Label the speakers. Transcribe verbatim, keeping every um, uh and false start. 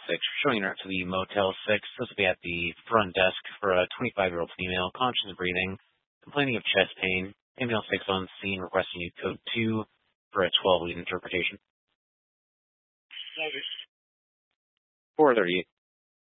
Speaker 1: six, showing her to the Motel six. This will be at the front desk for a twenty-five-year-old female, conscious and breathing, complaining of chest pain. Ambulance six on scene, requesting you code two for a twelve-lead interpretation. four thirty-eight.